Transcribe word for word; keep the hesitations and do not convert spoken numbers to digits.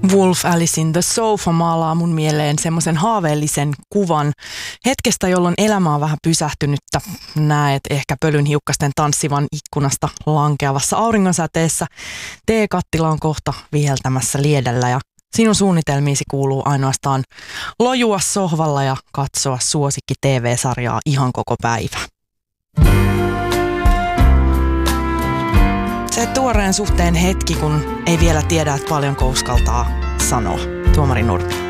Wolf Alice in the Sofa maalaa mun mieleen semmoisen haaveellisen kuvan hetkestä, jolloin elämä on vähän pysähtynyttä. Näet ehkä pölyn hiukkasten tanssivan ikkunasta lankeavassa auringonsäteessä. Teekattila on kohta viheltämässä liedellä ja sinun suunnitelmiisi kuuluu ainoastaan lojua sohvalla ja katsoa suosikki T V-sarjaa ihan koko päivä. Se tuoreen suhteen hetki, kun ei vielä tiedä, että paljon uskaltaa sanoa. Tuomari Nurmi.